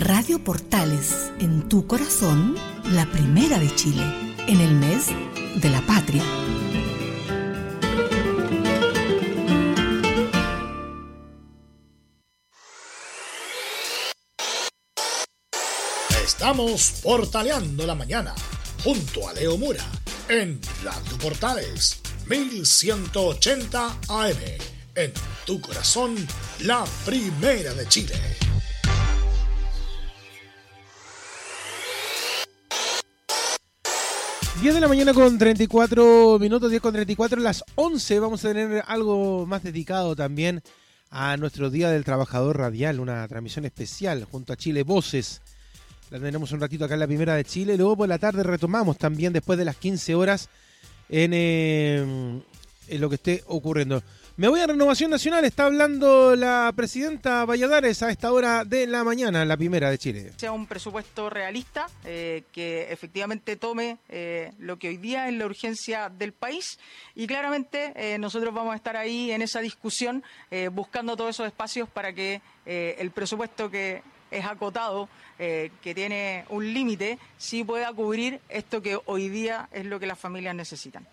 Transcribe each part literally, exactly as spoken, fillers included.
Radio Portales, en tu corazón, la primera de Chile, en el mes de la patria. Estamos portaleando la mañana, junto a Leo Mura, en Radio Portales, mil ciento ochenta A M, en tu corazón, la primera de Chile. diez de la mañana con treinta y cuatro minutos, diez con treinta y cuatro, las once vamos a tener algo más dedicado también a nuestro Día del Trabajador Radial, una transmisión especial junto a Chile Voces. La tenemos un ratito acá en la primera de Chile, luego por la tarde retomamos también después de las quince horas en, eh, en lo que esté ocurriendo. Me voy a Renovación Nacional, está hablando la presidenta Valladares a esta hora de la mañana, la primera de Chile. Sea un presupuesto realista, eh, que efectivamente tome eh, lo que hoy día es la urgencia del país y claramente eh, nosotros vamos a estar ahí en esa discusión eh, buscando todos esos espacios para que eh, el presupuesto que es acotado, eh, que tiene un límite, sí pueda cubrir esto que hoy día es lo que las familias necesitan.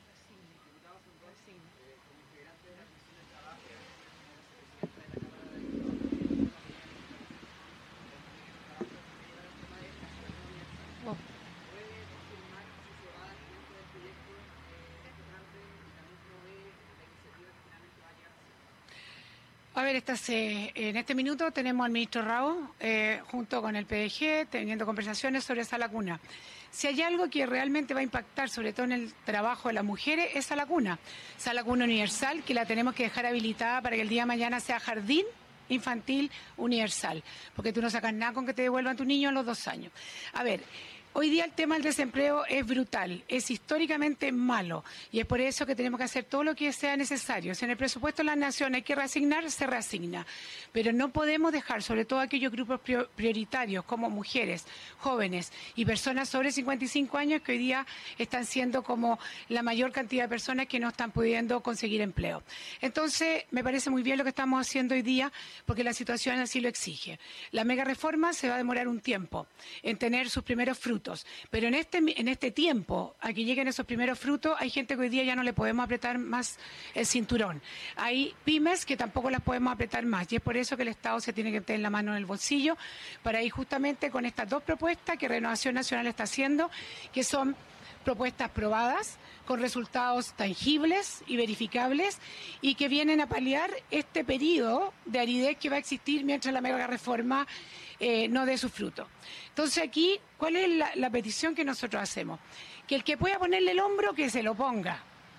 A ver, estas, eh, en este minuto tenemos al ministro Rao eh, junto con el P D G teniendo conversaciones sobre esa lacuna. Si hay algo que realmente va a impactar, sobre todo en el trabajo de las mujeres, es esa lacuna. Esa lacuna universal que la tenemos que dejar habilitada para que el día de mañana sea jardín infantil universal. Porque tú no sacas nada con que te devuelvan tu niño a los dos años. A ver, hoy día el tema del desempleo es brutal, es históricamente malo y es por eso que tenemos que hacer todo lo que sea necesario. Si en el presupuesto de la nación hay que reasignar, se reasigna. Pero no podemos dejar, sobre todo aquellos grupos prioritarios como mujeres, jóvenes y personas sobre cincuenta y cinco años que hoy día están siendo como la mayor cantidad de personas que no están pudiendo conseguir empleo. Entonces, me parece muy bien lo que estamos haciendo hoy día porque la situación así lo exige. La mega reforma se va a demorar un tiempo en tener sus primeros frutos. Pero en este, en este tiempo, a que lleguen esos primeros frutos, hay gente que hoy día ya no le podemos apretar más el cinturón. Hay pymes que tampoco las podemos apretar más y es por eso que el Estado se tiene que meter la mano en el bolsillo para ir justamente con estas dos propuestas que Renovación Nacional está haciendo, que son propuestas probadas, con resultados tangibles y verificables y que vienen a paliar este periodo de aridez que va a existir mientras la mega reforma eh, no dé sus frutos. Entonces aquí, ¿cuál es la, la petición que nosotros hacemos? Que el que pueda ponerle el hombro, que se lo ponga.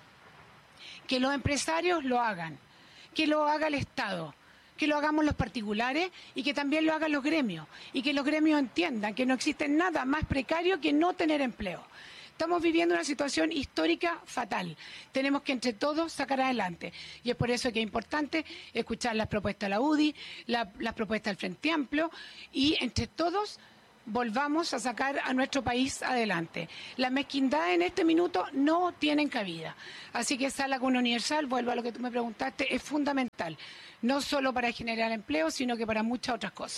Que los empresarios lo hagan. Que lo haga el Estado. Que lo hagamos los particulares y que también lo hagan los gremios. Y que los gremios entiendan que no existe nada más precario que no tener empleo. Estamos viviendo una situación histórica fatal. Tenemos que entre todos sacar adelante. Y es por eso que es importante escuchar las propuestas de la U D I, la, las propuestas del Frente Amplio y entre todos volvamos a sacar a nuestro país adelante. Las mezquindades en este minuto no tienen cabida. Así que esa lacuna universal, vuelvo a lo que tú me preguntaste, es fundamental. No solo para generar empleo, sino que para muchas otras cosas.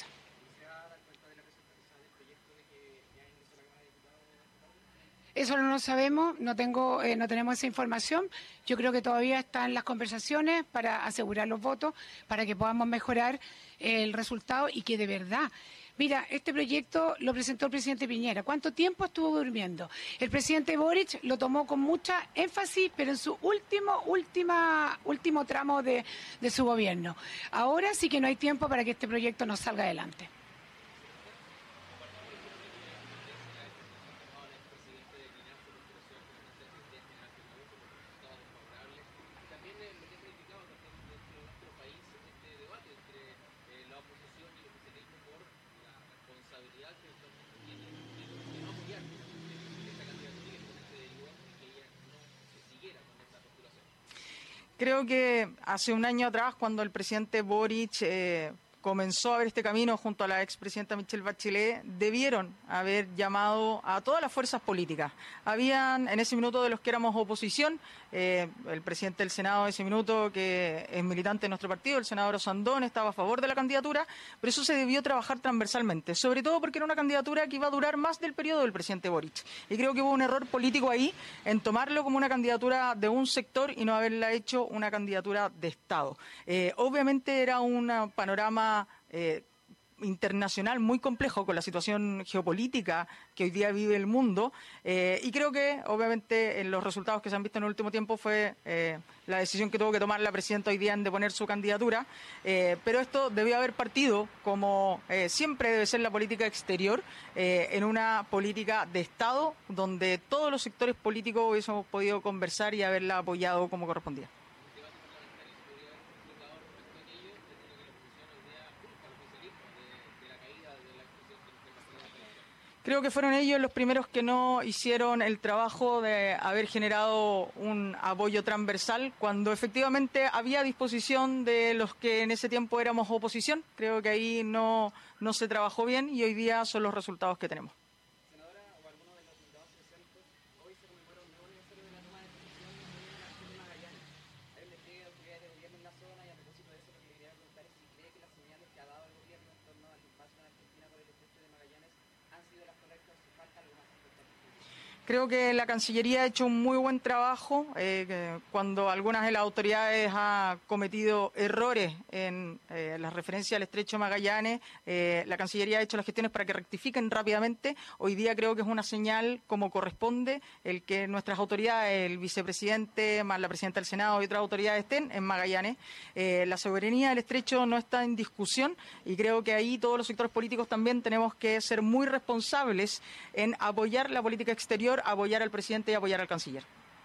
Eso no lo sabemos, no tengo, eh, no tenemos esa información. Yo creo que todavía están las conversaciones para asegurar los votos, para que podamos mejorar el resultado y que de verdad. Mira, este proyecto lo presentó el presidente Piñera. ¿Cuánto tiempo estuvo durmiendo? El presidente Boric lo tomó con mucha énfasis, pero en su último, última, último tramo de, de su gobierno. Ahora sí que no hay tiempo para que este proyecto nos salga adelante. Creo que hace un año atrás, cuando el presidente Boric eh, comenzó a ver este camino junto a la expresidenta Michelle Bachelet, debieron haber llamado a todas las fuerzas políticas. Habían en ese minuto de los que éramos oposición, eh, el presidente del Senado en ese minuto, que es militante de nuestro partido, el senador Sandón, estaba a favor de la candidatura, pero eso se debió trabajar transversalmente, sobre todo porque era una candidatura que iba a durar más del periodo del presidente Boric. Y creo que hubo un error político ahí en tomarlo como una candidatura de un sector y no haberla hecho una candidatura de Estado. Eh, obviamente era un panorama eh, internacional muy complejo con la situación geopolítica que hoy día vive el mundo eh, y creo que obviamente en los resultados que se han visto en el último tiempo fue eh, la decisión que tuvo que tomar la presidenta hoy día en deponer su candidatura, eh, pero esto debió haber partido, como eh, siempre debe ser la política exterior, eh, en una política de Estado donde todos los sectores políticos hubiésemos podido conversar y haberla apoyado como correspondía. Creo que fueron ellos los primeros que no hicieron el trabajo de haber generado un apoyo transversal cuando efectivamente había disposición de los que en ese tiempo éramos oposición. Creo que ahí no, no se trabajó bien y hoy día son los resultados que tenemos. Senadora, o alguno de los diputados presentes, hoy se conmemora un nuevo aniversario de la toma de decisión de la Magallanes. Hay un despliegue de autoridades de gobierno en la zona y a propósito de eso lo que le quería preguntar es si cree que las señales que ha dado el gobierno en torno al paso de Argentina por el estrecho de Magallanes han sido las correctas o si falta algo más importante. Creo que la Cancillería ha hecho un muy buen trabajo eh, cuando algunas de las autoridades han cometido errores en eh, la referencia al estrecho de Magallanes. Eh, la Cancillería ha hecho las gestiones para que rectifiquen rápidamente. Hoy día creo que es una señal como corresponde el que nuestras autoridades, el vicepresidente, más la presidenta del Senado y otras autoridades estén en Magallanes. Eh, la soberanía del estrecho no está en discusión y creo que ahí todos los sectores políticos también tenemos que ser muy responsables en apoyar la política exterior, apoyar al presidente y apoyar al canciller.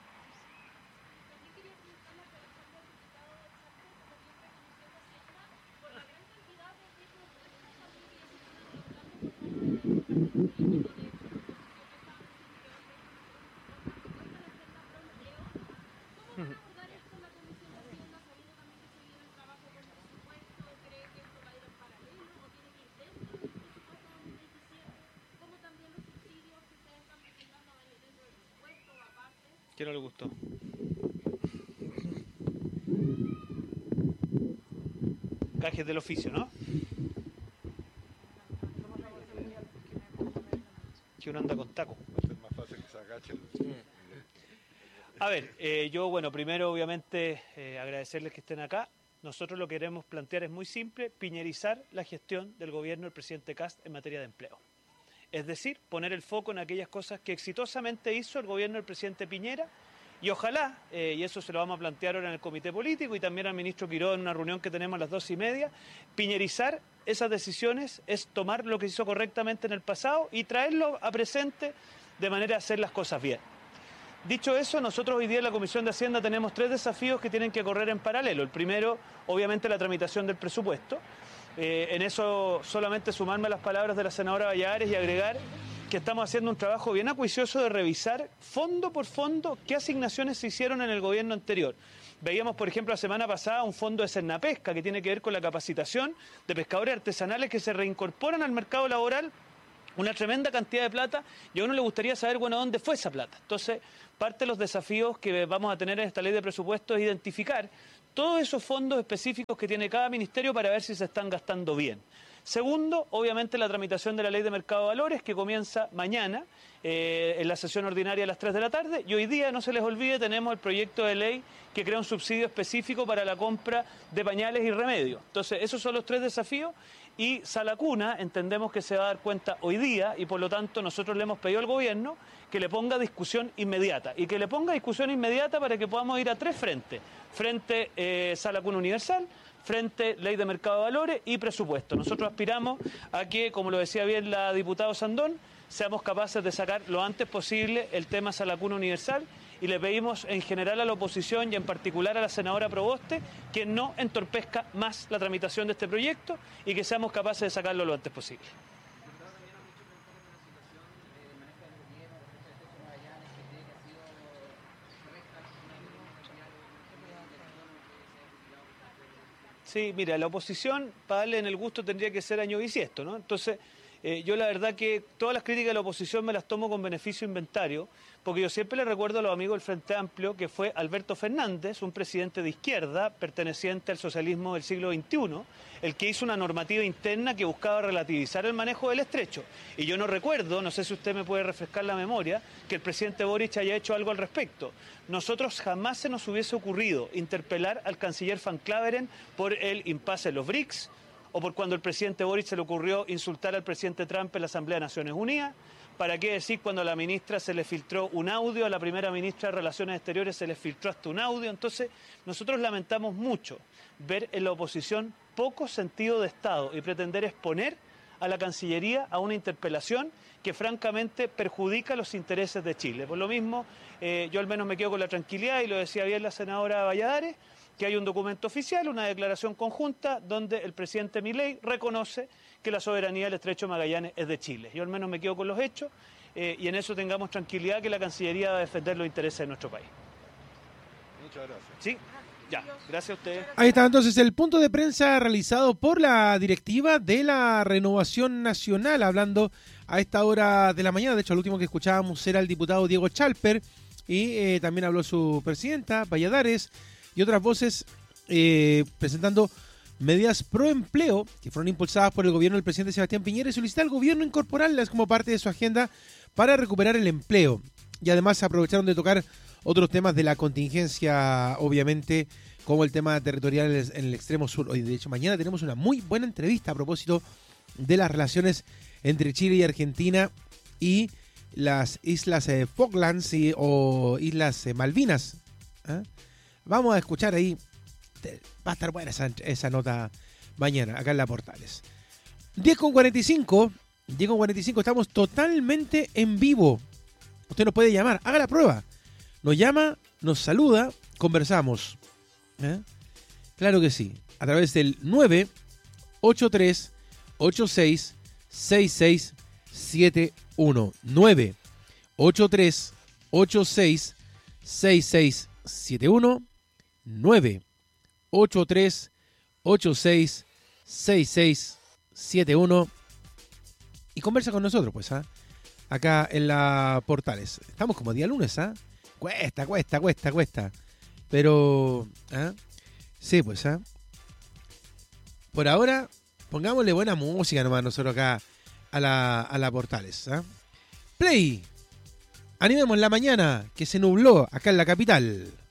¿Qué no le gustó? Gajes del oficio, ¿no? Que uno anda con taco. Es más fácil que se agachen. A ver, eh, yo, bueno, primero obviamente eh, agradecerles que estén acá. Nosotros lo que queremos plantear es muy simple, piñerizar la gestión del gobierno del presidente Kast en materia de empleo. Es decir, poner el foco en aquellas cosas que exitosamente hizo el gobierno del presidente Piñera y ojalá, eh, y eso se lo vamos a plantear ahora en el comité político y también al ministro Quiró en una reunión que tenemos a las dos y media, piñerizar esas decisiones es tomar lo que se hizo correctamente en el pasado y traerlo a presente de manera de hacer las cosas bien. Dicho eso, nosotros hoy día en la Comisión de Hacienda tenemos tres desafíos que tienen que correr en paralelo. El primero, obviamente, la tramitación del presupuesto. Eh, en eso solamente sumarme a las palabras de la senadora Valladares y agregar que estamos haciendo un trabajo bien acuicioso de revisar fondo por fondo qué asignaciones se hicieron en el gobierno anterior. Veíamos, por ejemplo, la semana pasada un fondo de Cernapesca que tiene que ver con la capacitación de pescadores artesanales que se reincorporan al mercado laboral, una tremenda cantidad de plata, y a uno le gustaría saber, bueno, dónde fue esa plata. Entonces, parte de los desafíos que vamos a tener en esta ley de presupuesto es identificar todos esos fondos específicos que tiene cada ministerio para ver si se están gastando bien. Segundo, obviamente la tramitación de la ley de mercado de valores que comienza mañana eh, en la sesión ordinaria a las tres de la tarde y hoy día, no se les olvide, tenemos el proyecto de ley que crea un subsidio específico para la compra de pañales y remedios. Entonces, esos son los tres desafíos y Salacuna entendemos que se va a dar cuenta hoy día y por lo tanto nosotros le hemos pedido al gobierno que le ponga discusión inmediata y que le ponga discusión inmediata para que podamos ir a tres frentes. Frente eh, Salacuna Universal, frente Ley de Mercado de Valores y presupuesto. Nosotros aspiramos a que, como lo decía bien la diputada Sandón, seamos capaces de sacar lo antes posible el tema Salacuna Universal y le pedimos en general a la oposición y en particular a la senadora Proboste que no entorpezca más la tramitación de este proyecto y que seamos capaces de sacarlo lo antes posible. Sí, mira, la oposición, para darle en el gusto, tendría que ser año bisiesto, ¿no? Entonces, eh, yo la verdad que todas las críticas de la oposición me las tomo con beneficio inventario, porque yo siempre le recuerdo a los amigos del Frente Amplio que fue Alberto Fernández, un presidente de izquierda perteneciente al socialismo del siglo veintiuno, el que hizo una normativa interna que buscaba relativizar el manejo del estrecho. Y yo no recuerdo, no sé si usted me puede refrescar la memoria, que el presidente Boric haya hecho algo al respecto. Nosotros jamás se nos hubiese ocurrido interpelar al canciller Van Claveren por el impasse en los B R I C S, o por cuando el presidente Boric se le ocurrió insultar al presidente Trump en la Asamblea de Naciones Unidas. ¿Para qué decir cuando a la ministra se le filtró un audio, a la primera ministra de Relaciones Exteriores se le filtró hasta un audio? Entonces, nosotros lamentamos mucho ver en la oposición poco sentido de Estado y pretender exponer a la Cancillería a una interpelación que francamente perjudica los intereses de Chile. Por lo mismo, eh, yo al menos me quedo con la tranquilidad, y lo decía bien la senadora Valladares, que hay un documento oficial, una declaración conjunta, donde el presidente Milei reconoce que la soberanía del Estrecho de Magallanes es de Chile. Yo al menos me quedo con los hechos, eh, y en eso tengamos tranquilidad que la Cancillería va a defender los intereses de nuestro país. Muchas gracias. Sí, ya, gracias a ustedes. Ahí está entonces el punto de prensa realizado por la directiva de la Renovación Nacional, hablando a esta hora de la mañana. De hecho, el último que escuchábamos era el diputado Diego Chalper, y eh, también habló su presidenta, Valladares, y otras voces eh, presentando medidas pro empleo que fueron impulsadas por el gobierno del presidente Sebastián Piñera, y solicita al gobierno incorporarlas como parte de su agenda para recuperar el empleo. Y además aprovecharon de tocar otros temas de la contingencia, obviamente, como el tema territorial en el extremo sur. Hoy, de hecho, mañana tenemos una muy buena entrevista a propósito de las relaciones entre Chile y Argentina y las islas eh, Falklands y, o islas eh, Malvinas. ¿eh? Vamos a escuchar ahí. Va a estar buena esa, esa nota mañana, acá en La Portales. diez con cuarenta y cinco. diez con cuarenta y cinco. Estamos totalmente en vivo. Usted nos puede llamar. Haga la prueba. Nos llama, nos saluda, conversamos. ¿Eh? Claro que sí. A través del nueve ocho tres ocho seis seis seis siete uno. nueve ocho tres ocho seis seis seis siete uno. nueve ocho tres ocho seis seis seis siete uno. Y conversa con nosotros, pues, ¿ah? Acá en La Portales. Estamos como día lunes, ¿ah? Cuesta, cuesta, cuesta, cuesta. Pero, ¿ah? Sí, pues, ¿ah? Por ahora, pongámosle buena música nomás nosotros acá a la, a la Portales, ¿ah? Play. Animemos la mañana, que se nubló acá en la capital.